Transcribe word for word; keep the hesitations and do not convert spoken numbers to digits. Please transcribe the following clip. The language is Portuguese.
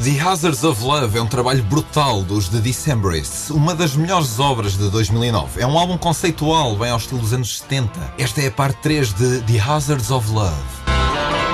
The Hazards of Love é um trabalho brutal dos The Decemberists, uma das melhores obras de dois mil e nove. É um álbum conceitual, bem ao estilo dos anos setenta. Esta é a parte três de The Hazards of Love.